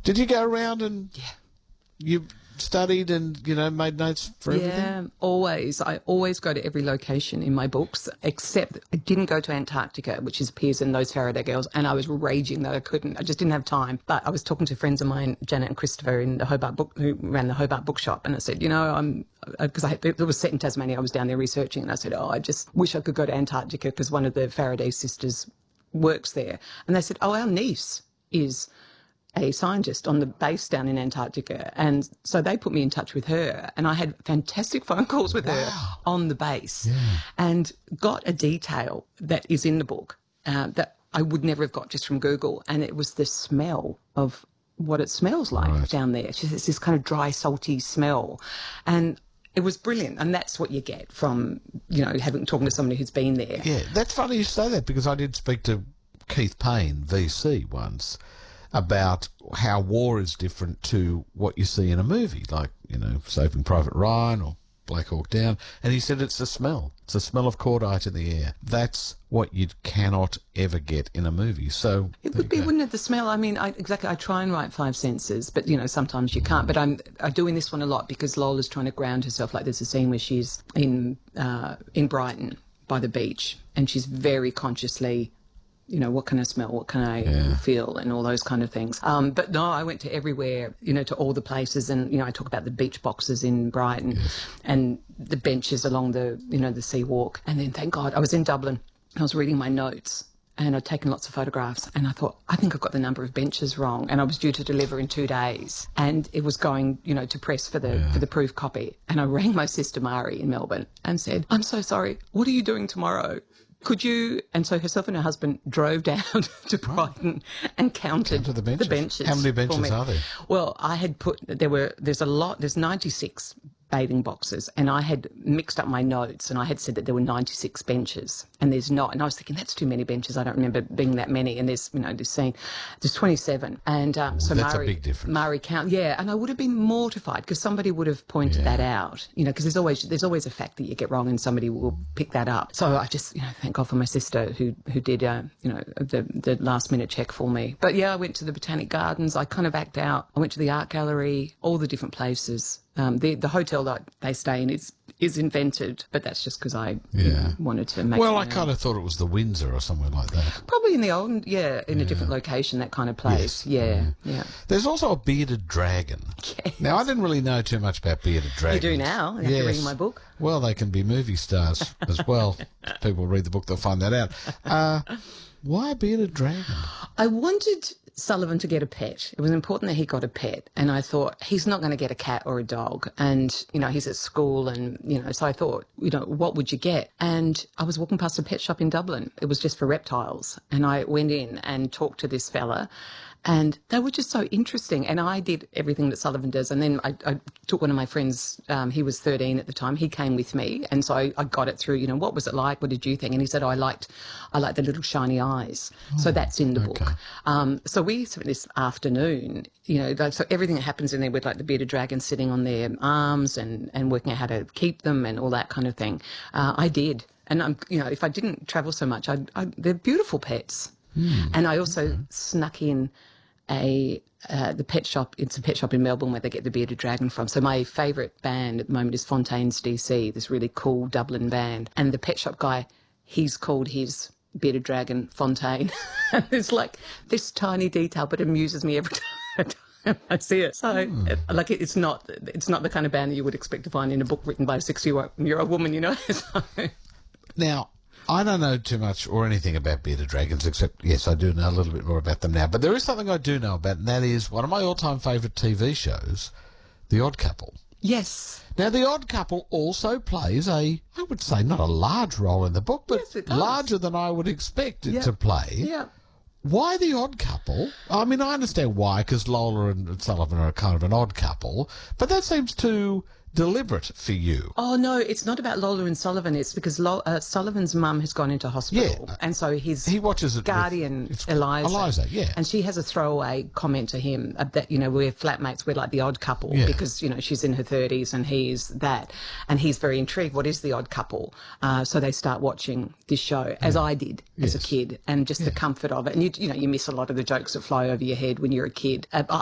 Did you go around and you studied and, made notes for everything? Yeah, always. I always go to every location in my books, except I didn't go to Antarctica, which appears in those Faraday Girls, and I was raging that I couldn't. I just didn't have time. But I was talking to friends of mine, Janet and Christopher, in the who ran the Hobart Bookshop, and I said, because it was set in Tasmania, I was down there researching, and I said, I just wish I could go to Antarctica because one of the Faraday sisters works there. And they said, our niece is a scientist on the base down in Antarctica. And so they put me in touch with her, and I had fantastic phone calls with her on the base and got a detail that is in the book that I would never have got just from Google. And it was the smell of what it smells like down there. It's this kind of dry, salty smell. And it was brilliant. And that's what you get from, talking to somebody who's been there. Yeah, that's funny you say that, because I did speak to Keith Payne, VC, once, about how war is different to what you see in a movie, like, Saving Private Ryan or Black Hawk Down. And he said it's the smell. It's the smell of cordite in the air. That's what you cannot ever get in a movie. So it would be, wouldn't it, the smell? I mean, I try and write 5 senses, but, sometimes you can't. But I'm doing this one a lot because Lola's trying to ground herself. Like, there's a scene where she's in Brighton by the beach, and she's very consciously, what can I smell? What can I feel? And all those kind of things. But no, I went to everywhere, to all the places. And, I talk about the beach boxes in Brighton and the benches along the, the sea walk. And then, thank God, I was in Dublin. I was reading my notes and I'd taken lots of photographs. And I thought, I think I've got the number of benches wrong. And I was due to deliver in 2 days. And it was going, to press for the proof copy. And I rang my sister Mari in Melbourne and said, I'm so sorry. What are you doing tomorrow? Could you? And so herself and her husband drove down to Brighton and counted the benches. How many benches are there? Well, I had there's 96 bathing boxes, and I had mixed up my notes, and I had said that there were 96 benches, and there's not. And I was thinking, that's too many benches. I don't remember being that many. And there's, this scene, there's 27. And so that's a big difference. Mari count, and I would have been mortified because somebody would have pointed that out, because there's always a fact that you get wrong and somebody will pick that up. So I just, thank God for my sister who did, the last minute check for me. But I went to the Botanic Gardens. I kind of backed out. I went to the art gallery, all the different places. The hotel that they stay in is invented, but that's just because I wanted to make. Well, I kind of thought it was the Windsor or somewhere like that. Probably in the old, in a different location, that kind of place. Yes. Yeah. There's also a bearded dragon. Yes. Now, I didn't really know too much about bearded dragons. You do now, after reading my book. Well, they can be movie stars as well. People read the book, they'll find that out. Why a bearded dragon? I wanted Sullivan to get a pet. It was important that he got a pet. And I thought, he's not going to get a cat or a dog. And, he's at school and, so I thought, what would you get? And I was walking past a pet shop in Dublin. It was just for reptiles. And I went in and talked to this fella. And they were just so interesting. And I did everything that Sullivan does. And then I took one of my friends, he was 13 at the time, he came with me. And so I got it through, what was it like? What did you think? And he said, I liked the little shiny eyes. So that's in the book. So we spent this afternoon, so everything that happens in there with the bearded dragon sitting on their arms and working out how to keep them and all that kind of thing. I did. And if I didn't travel so much, they're beautiful pets. And I also snuck in the pet shop. It's a pet shop in Melbourne where they get the bearded dragon from. So my favourite band at the moment is Fontaines DC, this really cool Dublin band. And the pet shop guy, he's called his bearded dragon Fontaine. And it's like this tiny detail, but it amuses me every time I see it. So it's not the kind of band that you would expect to find in a book written by a 60-year-old woman, So. Now, I don't know too much or anything about bearded dragons, except, yes, I do know a little bit more about them now. But there is something I do know about, and that is one of my all-time favourite TV shows, The Odd Couple. Yes. Now, The Odd Couple also plays I would say, not a large role in the book, but larger than I would expect it to play. Yeah. Why The Odd Couple? I mean, I understand why, because Lola and Sullivan are kind of an odd couple, but that seems too deliberate for you. Oh, no, it's not about Lola and Sullivan. It's because Sullivan's mum has gone into hospital. And so he watches it guardian, Eliza. And she has a throwaway comment to him that, we're flatmates, we're like the odd couple because, she's in her 30s and he's that. And he's very intrigued. What is the odd couple? So they start watching this show, as I did as a kid, and just the comfort of it. And, you miss a lot of the jokes that fly over your head when you're a kid.